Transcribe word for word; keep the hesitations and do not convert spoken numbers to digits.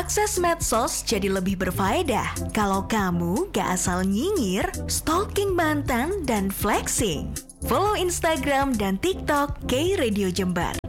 Akses medsos jadi lebih berfaedah kalau kamu gak asal nyinyir, stalking mantan, dan flexing. Follow Instagram dan TikTok K Radio Jember.